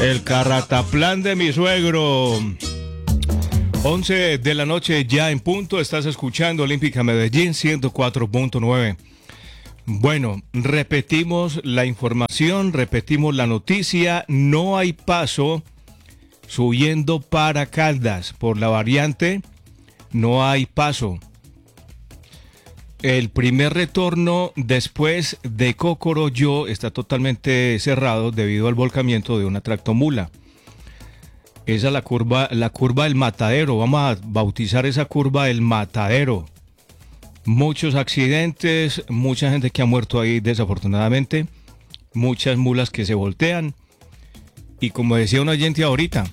El carrataplan de mi suegro. 11 de la noche ya en punto. Estás escuchando Olímpica Medellín 104.9. Bueno, repetimos la información, repetimos la noticia. No hay paso subiendo para Caldas por la variante. No hay paso. El primer retorno después de Cocoroyo está totalmente cerrado debido al volcamiento de una tractomula. Esa es la curva del Matadero. Vamos a bautizar esa curva del Matadero. Muchos accidentes, mucha gente que ha muerto ahí desafortunadamente, muchas mulas que se voltean. Y como decía un oyente ahorita,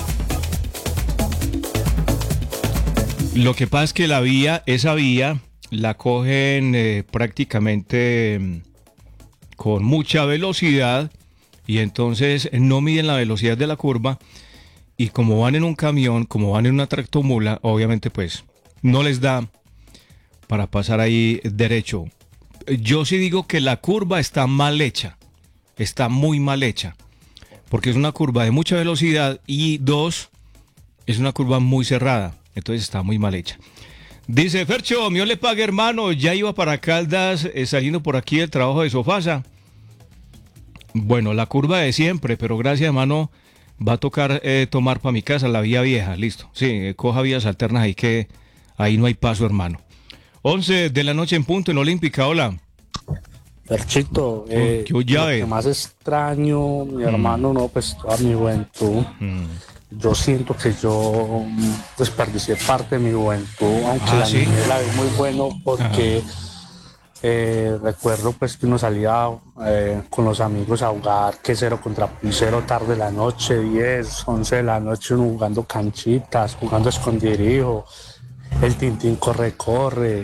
lo que pasa es que esa vía la cogen prácticamente con mucha velocidad y entonces no miden la velocidad de la curva y como van en un camión, como van en una tractomula, obviamente pues no les da para pasar ahí derecho. Yo sí digo que la curva está mal hecha, está muy mal hecha, porque es una curva de mucha velocidad y dos, es una curva muy cerrada, entonces está muy mal hecha. Dice Fercho, Dios le pague, hermano, ya iba para Caldas saliendo por aquí del trabajo de Sofasa. Bueno, la curva de siempre, pero gracias, hermano, va a tocar tomar para mi casa la vía vieja, listo. Sí, coja vías alternas ahí que ahí no hay paso, hermano. 11 de la noche en punto en Olímpica, hola. Ferchito, ¿Qué lo que más extraño, mi hermano, no, pues toda mi juventud. Yo siento que yo desperdicié parte de mi juventud, aunque la niñez la vi muy bueno porque recuerdo pues que uno salía con los amigos a jugar que 0 contra 0 tarde de la noche, 10, 11 de la noche, uno jugando canchitas, jugando esconderijo, el tintín corre,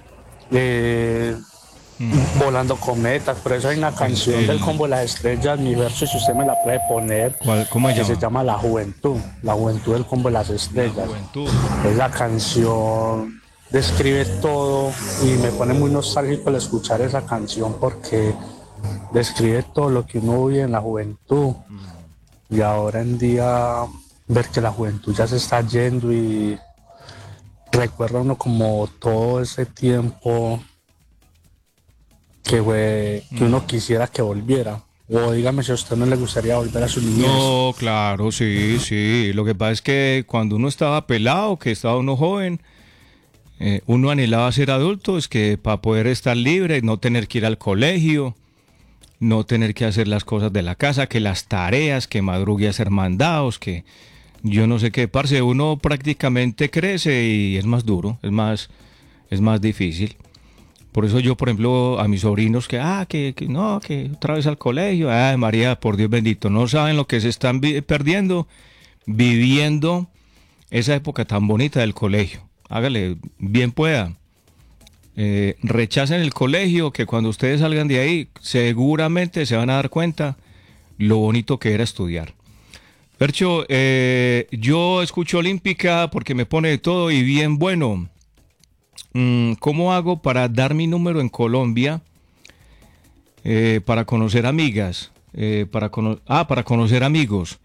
volando cometas. Por eso hay una canción del Combo de las Estrellas, mi verso, si usted me la puede poner, ¿Cómo que se llama La Juventud del Combo de las Estrellas. Esa canción describe todo y me pone muy nostálgico al escuchar esa canción porque describe todo lo que uno vive en la juventud y ahora en día ver que la juventud ya se está yendo y recuerda uno como todo ese tiempo que uno quisiera que volviera. O dígame si a usted no le gustaría volver a su niñez. No, claro, sí. Lo que pasa es que cuando uno estaba pelado, que estaba uno joven, uno anhelaba ser adulto, es que para poder estar libre, no tener que ir al colegio, no tener que hacer las cosas de la casa, que las tareas, que madrugue a hacer mandados, que yo no sé qué, parce, uno prácticamente crece y es más duro, es más difícil. Por eso yo, por ejemplo, a mis sobrinos que otra vez al colegio, ay María, por Dios bendito, no saben lo que se están perdiendo, viviendo esa época tan bonita del colegio. Hágale, bien pueda. Rechacen el colegio, que cuando ustedes salgan de ahí, seguramente se van a dar cuenta lo bonito que era estudiar. Percho, yo escucho Olímpica porque me pone de todo y bien bueno. ¿Cómo hago para dar mi número en Colombia? Para conocer amigas, para conocer amigos.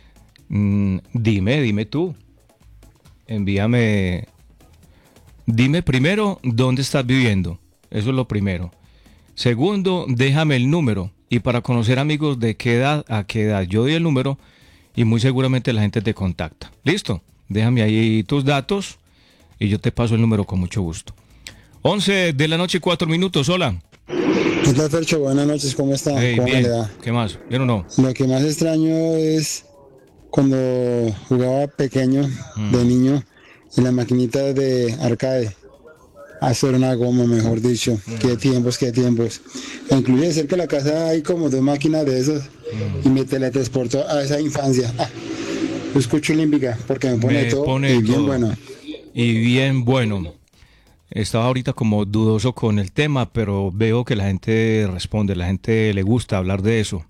Dime tú. Envíame. Dime primero dónde estás viviendo. Eso es lo primero. Segundo, déjame el número. Y para conocer amigos de qué edad a qué edad. Yo doy el número y muy seguramente la gente te contacta. ¿Listo? Déjame ahí tus datos y yo te paso el número con mucho gusto. 11 de la noche, 4 minutos, hola. ¿Qué tal, Fercho? Buenas noches, ¿cómo está? Hey, ¿Cómo bien. le da? ¿Qué más? ¿Bien o no? Lo que más extraño es cuando jugaba pequeño, de niño, en la maquinita de arcade. Hacer una goma, mejor dicho. Qué tiempos. Incluye cerca de la casa hay como 2 máquinas de esos y me teletransportó a esa infancia. Yo escucho Olímpica porque me pone todo y bien todo. Bueno. Y bien bueno. Estaba ahorita como dudoso con el tema, pero veo que la gente responde, la gente le gusta hablar de eso.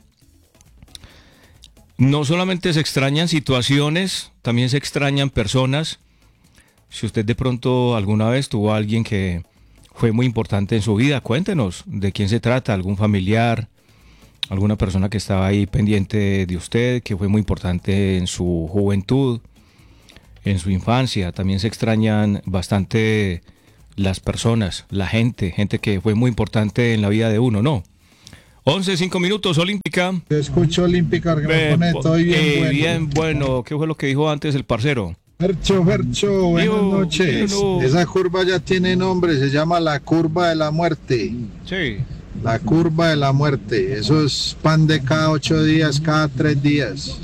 No solamente se extrañan situaciones, también se extrañan personas. Si usted de pronto alguna vez tuvo a alguien que fue muy importante en su vida, cuéntenos de quién se trata, algún familiar, alguna persona que estaba ahí pendiente de usted, que fue muy importante en su juventud, en su infancia. También se extrañan bastante las personas, la gente que fue muy importante en la vida de uno, ¿no? 11, 5 minutos, Olímpica. Te escucho, Olímpica, que me pone todo bien bueno. Bien bueno. ¿Qué fue lo que dijo antes el parcero? Fercho, buenas noches. Esa curva ya tiene nombre, se llama la curva de la muerte. Sí. La curva de la muerte. Eso es pan de cada 8 días, cada 3 días.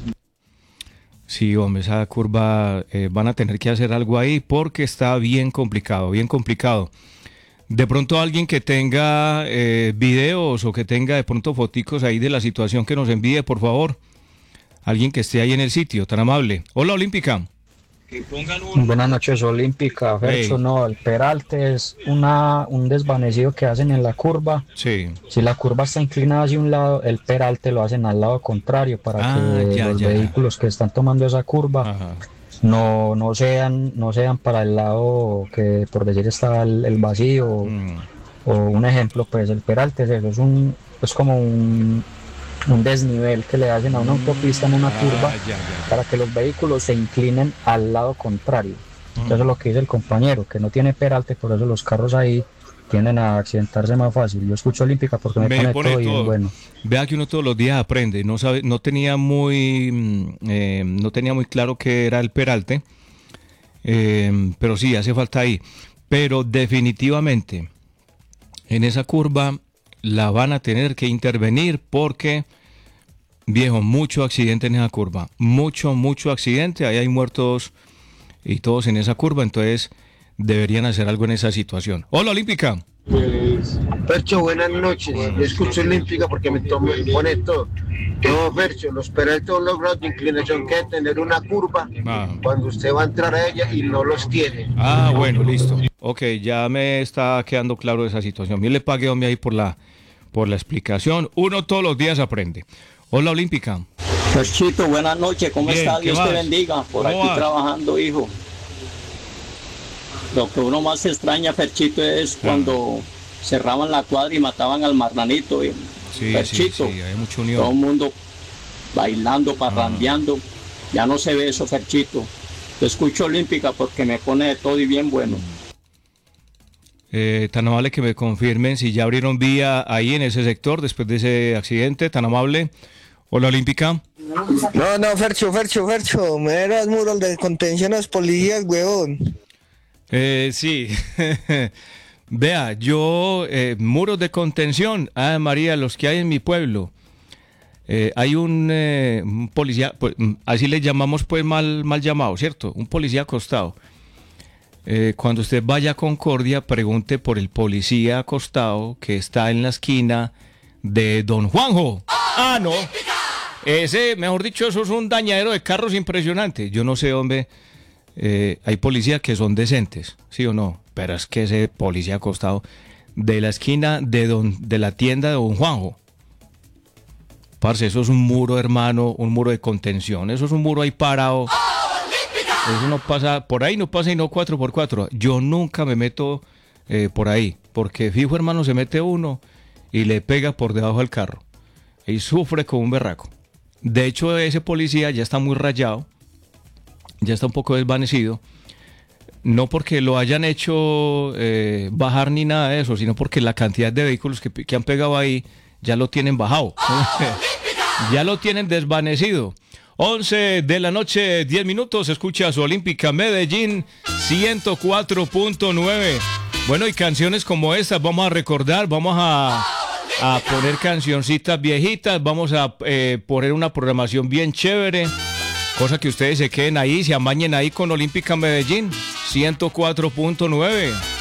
Sí, hombre, esa curva van a tener que hacer algo ahí porque está bien complicado, bien complicado. De pronto alguien que tenga videos o que tenga de pronto foticos ahí de la situación que nos envíe, por favor. Alguien que esté ahí en el sitio, tan amable. Hola, Olímpica. Buenas noches, Olímpica. Fercho, no, el peralte es un desvanecido que hacen en la curva. Sí. Si la curva está inclinada hacia un lado, el peralte lo hacen al lado contrario para que los vehículos que están tomando esa curva no sean para el lado que, por decir, está el vacío. O un ejemplo, pues el peralte es eso, es como un desnivel que le hacen a una autopista en una curva para que los vehículos se inclinen al lado contrario. Eso es lo que dice el compañero, que no tiene peralte, por eso los carros ahí tienden a accidentarse más fácil. Yo escucho Olímpica porque me pone todo bien bueno. Vea que uno todos los días aprende, no tenía muy claro qué era el peralte, pero sí, hace falta ahí. Pero definitivamente en esa curva la van a tener que intervenir porque, viejo, mucho accidente en esa curva, mucho accidente, ahí hay muertos y todos en esa curva, entonces deberían hacer algo en esa situación. Hola, Olímpica. Fercho, buenas noches. Yo escucho Olímpica porque me pone todo. No, Fercho, los peraltes son los grados de inclinación que hay que tener una curva cuando usted va a entrar a ella y no los tiene. Bueno, listo. Ok, ya me está quedando claro esa situación. Bien le pagué a mí ahí por la explicación. Uno todos los días aprende. Hola, Olímpica. Ferchito, buenas noches. ¿Cómo está? Dios te bendiga. Por aquí vas? Trabajando, hijo. Lo que uno más extraña, Ferchito, es cuando cerraban la cuadra y mataban al marranito. Ferchito, sí, hay mucha unión. todo el mundo bailando, parrandeando. Ya no se ve eso, Ferchito. Te escucho Olímpica porque me pone de todo y bien bueno. Tan amable que me confirmen si ya abrieron vía ahí en ese sector después de ese accidente, tan amable. Hola, Olímpica. No, Fercho, me eras muros de contención a los policías, huevón. Sí, vea, yo, muros de contención, María, los que hay en mi pueblo, hay un policía, pues, así le llamamos pues mal llamado, ¿cierto? Un policía acostado. Cuando usted vaya a Concordia, pregunte por el policía acostado que está en la esquina de Don Juanjo. No, ese, mejor dicho, eso es un dañadero de carros impresionante. Yo no sé, hombre. Hay policías que son decentes, ¿sí o no? Pero es que ese policía acostado de la esquina de la tienda de Don Juanjo, parce, eso es un muro, hermano, un muro de contención, eso es un muro ahí parado. Eso no pasa, por ahí no pasa y no 4x4. Yo nunca me meto por ahí, porque fijo, hermano, se mete uno y le pega por debajo del carro y sufre como un berraco. De hecho, ese policía ya está muy rayado, ya está un poco desvanecido, no porque lo hayan hecho bajar ni nada de eso, sino porque la cantidad de vehículos que han pegado ahí ya lo tienen bajado, ya lo tienen desvanecido. 11 de la noche, 10 minutos, escucha su Olímpica Medellín 104.9. Bueno, y canciones como estas vamos a recordar, vamos a poner cancioncitas viejitas, vamos a poner una programación bien chévere. Cosa que ustedes se queden ahí, se amañen ahí con Olímpica Medellín 104.9.